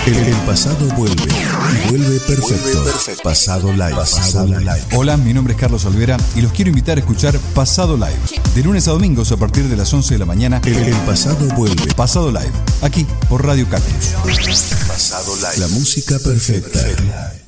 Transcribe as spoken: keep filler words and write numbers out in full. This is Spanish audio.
El pasado vuelve y vuelve perfecto. Vuelve perfecto. Pasado Live. Pasado Live. Hola, mi nombre es Carlos Olvera y los quiero invitar a escuchar Pasado Live. De lunes a domingos a partir de las once de la mañana. El, el pasado vuelve. Pasado Live. Aquí por Radio Cactus. Pasado Live. La música perfecta.